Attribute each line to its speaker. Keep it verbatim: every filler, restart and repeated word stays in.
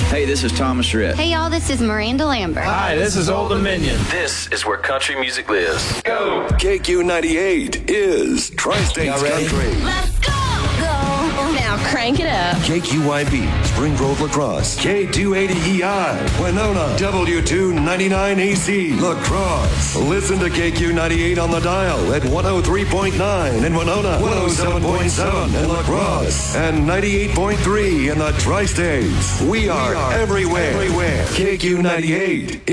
Speaker 1: Hey, this is Thomas Rhett.
Speaker 2: Hey, y'all, this is Miranda Lambert.
Speaker 3: Hi, this is Old Dominion.
Speaker 4: This is where country music lives.
Speaker 3: Go!
Speaker 5: K Q ninety-eight is Tri-States Country.
Speaker 2: Let's go! Go! Now crank it up.
Speaker 5: K Q Y B, Spring Grove Lacrosse. K two eighty E I, Winona. W two ninety-nine A C, Lacrosse. Listen to K Q ninety-eight on the dial at one oh three point nine in Winona, one oh seven point seven in Lacrosse, and ninety-eight point three in the Tri-States. We are, we are everywhere. everywhere. K Q ninety-eight.